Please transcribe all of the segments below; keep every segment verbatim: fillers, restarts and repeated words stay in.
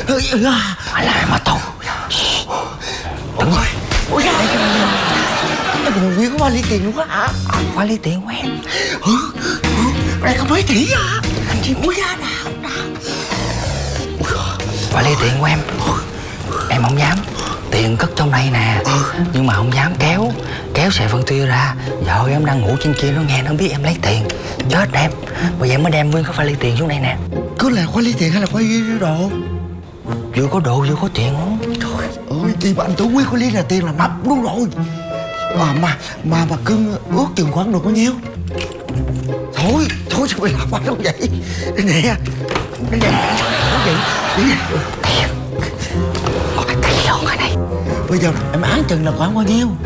Ai lại mà tao. Đừng rồi. Ôi da, em còn nguyên có ba ly tiền luôn á hả? Qua ly tiền của em. Ừ, ừ, đây có mấy tỷ à? Anh chị ui da nào nào. Qua ly tiền của em. Em không dám. Tiền cất trong đây nè. Nhưng mà không dám kéo. Kéo sẽ phân tia ra. Vợ em đang ngủ trên kia, nó nghe nó biết em lấy tiền. Chết em. Bây giờ em mới đem nguyên cái pha ly tiền xuống đây nè. Cứ là qua ly tiền hay là qua ly đồ? Vừa có đồ vừa có tiền không? Trời ơi, tiền mà anh tưởng nguyên có ly là tiền là mập luôn rồi. Mà mà mà mà cưng ước chừng khoảng được bao nhiêu? Thôi, thôi sao mày làm quá đâu vậy? Đây nè. Đây nè. Đâu vậy? Đây nè. Tiền. Có cái tỷ luôn cái này. Bây giờ em án chừng là khoảng bao nhiêu?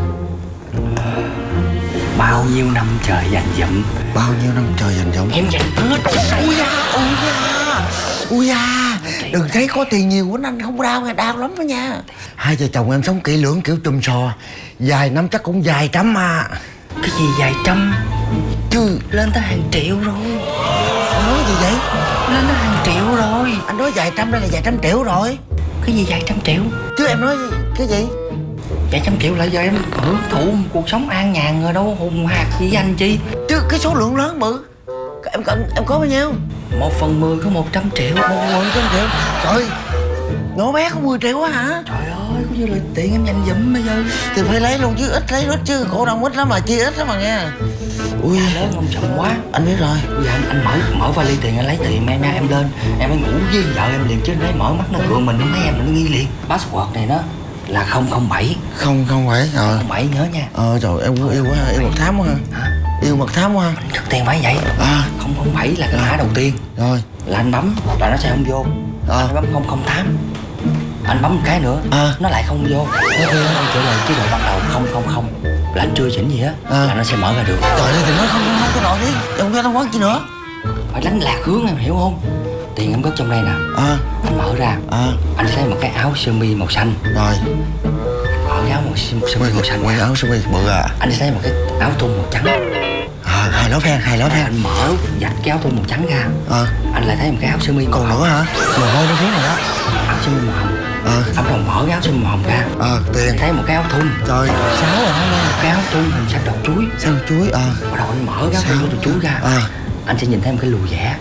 Bao nhiêu năm trời dành dụm. Bao nhiêu năm trời dành dụm? Em dành hết. Ui da, ui da. Ui da. Đừng thấy có tiền nhiều quá anh không đau nha, đau lắm đó nha. Hai vợ chồng em sống kỹ lưỡng kiểu chùm sò. Vài năm chắc cũng vài trăm mà. Cái gì vài trăm? Chứ Lên tới hàng triệu rồi. anh nói gì vậy? Lên tới hàng triệu rồi. Anh nói vài trăm đây là vài trăm triệu rồi. Cái gì vài trăm triệu? Chứ em nói cái gì? Vài trăm triệu lại giờ em hưởng thụ một cuộc sống an nhàn rồi đâu hùng hạt gì với anh chi. Chứ cái số lượng lớn bự. Em cần em có bao nhiêu? Một phần mười có một trăm triệu. Một một trăm triệu. Trời, nhỏ bé có mười triệu á hả? Trời ơi, có như là tiền em dành dụm bây giờ. Thì phải lấy luôn chứ, ít lấy ít chứ. Cổ đông ít lắm mà, chia ít lắm mà nghe. Ui, Lớn ông chồng quá. anh biết rồi. Bây giờ anh, anh mở mở vali tiền, anh lấy tiền em nha, em lên em mới ngủ với vợ em liền, chứ đấy mở mắt nó cười mình, nó thấy em nó nghi liền. Password này nó là không không bảy. Không, không phải. Ờ. không bảy nhớ nha. Ờ, trời, em cũng yêu quá, yêu mật thám quá ha. Hả? Yêu mật thám quá ha. Anh cất tiền phải vậy. À, không không bảy là cái mã đầu tiên. rồi. Là anh bấm là nó sẽ không vô. Ờ. Anh bấm không không tám. Anh bấm một cái nữa À. nó lại không vô. Nó trở lại chế độ ban đầu không không không là anh chưa chỉnh gì á. À. Là nó sẽ mở ra được. Trời ơi, thì nói không, không, không cái nọ đi. Em không nghe nó quán chi nữa. Phải đánh lạc hướng, em hiểu không? Tiền em cất trong đây nè. À, Anh mở ra. à, Anh thấy một cái áo sơ mi màu xanh. rồi. Mở cái áo màu sơ mi màu xanh. Quay áo sơ mi bự à. Anh thấy một cái áo thun màu trắng. À, hai lớp hen, hai lớp hen. Anh mở vạch cái áo thun màu trắng ra. Ờ. Anh lại thấy một cái áo sơ mi màu Còn hồng. nữa hả? Mồ hôi nó phía này đó. Áo sơ mi màu hồng. Ờ. Anh còn mở cái áo sơ mi màu hồng ra. Ờ, tiền. Anh thấy một cái áo thun. Trời, sáu rồi đó nghe. Một cái áo thun hình xanh đậu chuối. Sao chuối, ờ. Bắt đầu anh mở cái áo thun đậu chuối ra. Ờ. Anh sẽ nhìn thấy một cái lùi vẽ.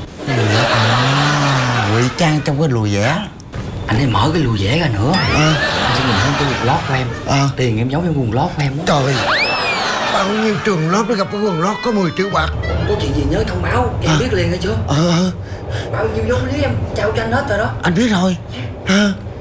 À, ngụy trang trong cái lùi vẽ. Anh sẽ mở cái lùi vẽ ra nữa. Ờ. Anh sẽ nhìn thấy cái quần lót của em. Ờ. Tiền em giấu trong quần lót của em đó. Trời, bao nhiêu trường lớp nó gặp cái quần lót có mười triệu bạc. Có chuyện gì nhớ thông báo cho em À. biết liền hay chưa? Ờ, ờ, Bao nhiêu vốn lý em trao cho anh hết rồi đó. anh biết rồi. À,